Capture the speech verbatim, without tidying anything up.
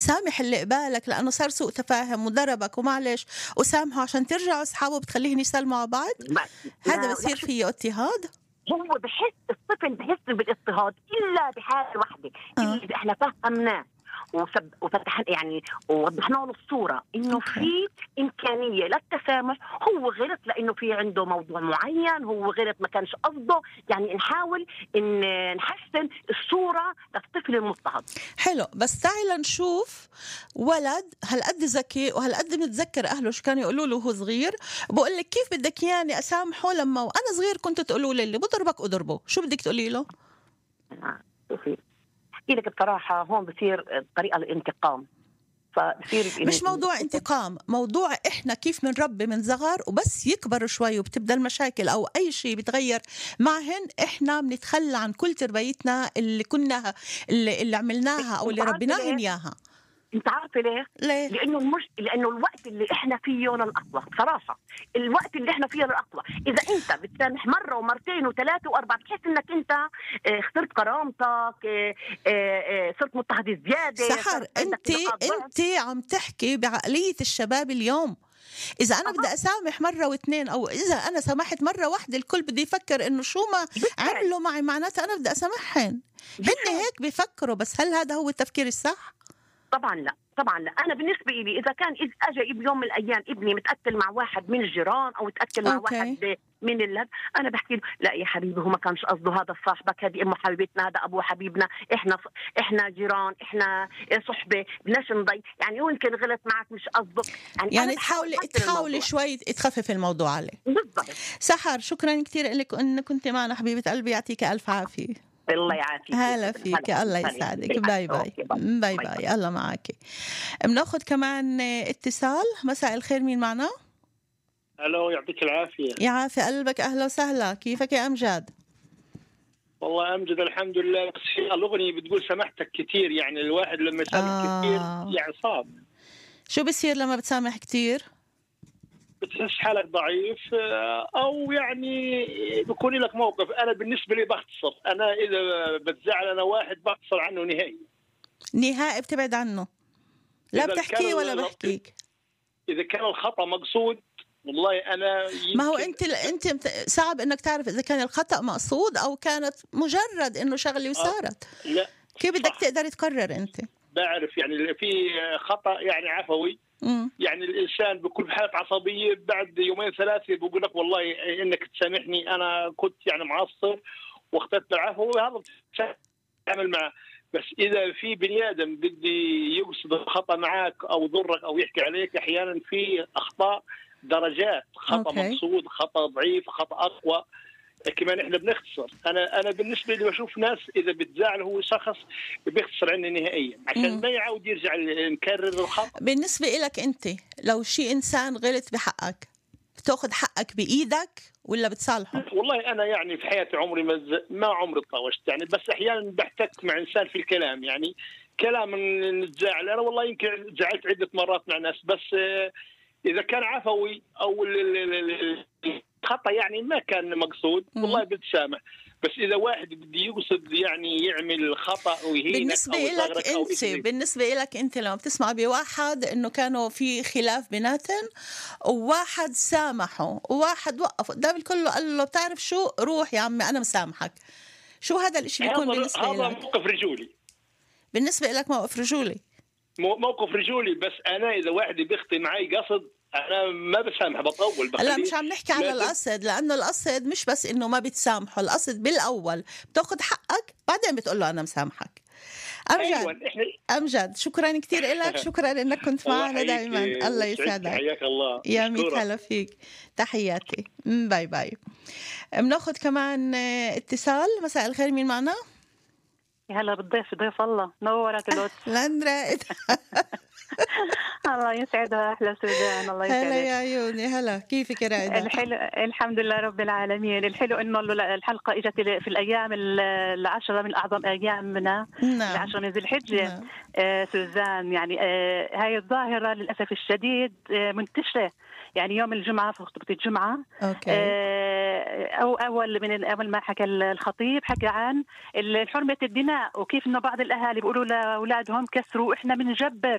سامح اللي قبالك لأنه صار سوء تفاهم وضربك ومعلش وسامحه عشان ترجعوا أصحابه بتخليهن يسلموا على بعض. ما هذا لا بصير لا فيه اضطهاد. هو بحس الطفل بحس بالاضطهاد إلا بحالة واحدة آه. اللي إحنا فهمناه وسب- وفتح يعني ووضحنا له الصورة إنه أوكي. في إمكانية للتسامح. هو غلط لأنه في عنده موضوع معين، هو غلط ما كانش قصده، يعني نحاول إن نحسن الصورة للطفل المضطهد. حلو، بس تعال نشوف ولد هالقد ذكي وهالقد متذكر أهله شو كانوا يقولوا له وهو صغير. بقول لك كيف بدك ياني أسامحه لما وأنا صغير كنت تقولوا لي اللي بضربك أضربه، شو بدك تقولي له؟ آه، شوفي احكي لك بصراحة، هون بصير طريقة الانتقام. فبصير مش موضوع انتقام، موضوع إحنا كيف منربي من صغر وبس يكبروا شوي وبتبدأ المشاكل أو أي شيء بتغير معهن إحنا بنتخلى عن كل تربيتنا اللي كنا اللي, اللي عملناها أو اللي انت عارفة ربيناهن ليه؟ إياها. انت عارفة ليه؟ ليه؟ لانه المش... لانه الوقت اللي احنا فيه للاقوى. بصراحه الوقت اللي احنا فيه للاقوى. اذا انت بتسامح مره ومرتين وثلاثه واربعه بتحس انك انت اه، خسرت كرامتك، اه، اه، اه، صرت مضطهد زياده. سحر، صرت عندك انت نقاط ضعف. انت عم تحكي بعقلية الشباب اليوم. إذا أنا أها. بدي أسامح مرة واثنين أو إذا أنا سامحت مرة واحدة الكل بدي يفكر إنه شو ما بالفعل. عملوا معي معناتها أنا بدي أسامحهن. هن بالفعل. هيك بيفكروا، بس هل هذا هو التفكير الصح؟ طبعا لا، طبعا لا. انا بالنسبه لي اذا كان إذا اجى بيوم من الايام ابني متقتل مع واحد من الجيران او متقتل مع أوكي. واحد من اللد، انا بحكي له لا يا حبيبي، هو ما كانش قصده، هذا صاحبك، هذه امه حبيبتنا، هذا ابو حبيبنا، احنا احنا جيران، احنا صحبه، بدناش نضي، يعني هو يمكن غلط معك مش قصده. يعني, يعني أنا بحاول تحاولي أحسن تحاولي الموضوع. شوي تخفف الموضوع عليه. بالضبط. سحر، شكرا كتير لك إنك كنت معنا حبيبة قلبي، يعطيك ألف عافية. الله يعافيك. هلا فيك، الله يسعدك. باي باي. باي باي. الله معك. بناخذ كمان اتصال. مساء الخير، مين معنا؟ الو، يعطيك العافيه. يعافي قلبك، اهلا وسهلا. كيفك يا امجد؟ والله امجد الحمد لله. بس في الاغنيه بتقول سامحتك كثير، يعني الواحد لما يسامح آه. كثير يعني صعب. شو بصير لما بتسامح كتير؟ بتحس حالك ضعيف، او يعني بيكون لك موقف. انا بالنسبه لي بختصر، انا اذا بتزعل انا واحد بختصر عنه نهائي نهائي بتبعد عنه، لا إذا بتحكي كان ولا ال- بحكيك؟ اذا كان الخطا مقصود والله انا ما هو يمكن- انت انت صعب انك تعرف اذا كان الخطأ مقصود او كانت مجرد انه شغله وصارت. لا كيف بدك صح. تقدر تقرر انت؟ بعرف يعني في خطا يعني عفوي. امم يعني الانسان بيكون في حاله عصبيه، بعد يومين ثلاثه بقول لك والله انك تسامحني، انا كنت يعني معصب واخترت العفو، وهذا تعمل معه. بس اذا في بني ادم بدي يقصد الخطا معك او ضرك او يحكي عليك، احيانا في اخطاء درجات، خطا أوكي. مقصود، خطا ضعيف، خطا اقوى. كمان احنا بنختصر. انا انا بالنسبه لي بشوف ناس اذا بتزعل هو شخص بيختصر عني نهائيا عشان مم. ما يعود يرجع نكرر الخطا. بالنسبة إلك انت، لو شي انسان غلط بحقك بتاخذ حقك بايدك ولا بتصالحه؟ والله انا يعني في حياتي عمري ما ز... ما عمري طاوشت يعني، بس احيانا بحتك مع انسان في الكلام، يعني كلام نتزاعل. انا والله يمكن زعلت عده مرات مع ناس، بس آه، اذا كان عفوي او ال- ال- ال- ال- الخطا يعني ما كان مقصود والله بتسامح. بس اذا واحد بده يقصد يعني يعمل خطا ويهينك بالنسبة او لك يصغرك او انت يأذيك. بالنسبة لك انت لما بتسمع بواحد انه كانوا في خلاف بيناتن وواحد سامحه وواحد وقف قدام الكل وقال له بتعرف شو، روح يا عمي انا مسامحك، شو هذا الاشي بيكون هذا بالنسبة هذا لك؟ موقف رجولي. بالنسبة لك موقف رجولي. مو- موقف رجولي. بس انا اذا واحد بيخطي معي قصد انا ما بسامح، بطول هلا بخليه. مش عم نحكي على لازم- القصد، لأنه القصد مش بس إنه ما بتسامحه، القصد بالأول بتاخد حقك بعدين بتقول له أنا مسامحك. أمجد، ايوه احنا أمجد شكرا كتير لك، شكرا إنك كنت الله معنا يحييك دائما. الله ويسعدك. يسعدك حياك الله. يا ميت مشكورة. هلا فيك. تحياتي. م، باي باي. بناخد كمان آه، اتصال. مساء الخير، مين معنا؟ هلا بالضيف، ضيف الله نورت القدس. لندرا. الله يسعدها، احلى سوزان. الله هلا يا يسعدك. عيوني، هلا كيفك يا رائدة؟ الحلو الحمد لله رب العالمين. الحلو انه الحلقه اجت في الايام العشره من اعظم ايامنا، نعم. العشره من ذي الحجه. نعم. آه سوزان، يعني آه هاي الظاهره للاسف الشديد آه منتشره. يعني يوم الجمعه في خطبه الجمعه أوكي. آه او اول من اول ما حكى الخطيب حكى عن حرمه الدماء، وكيف انه بعض الاهالي بيقولوا لاولادهم كسروا احنا بنجبر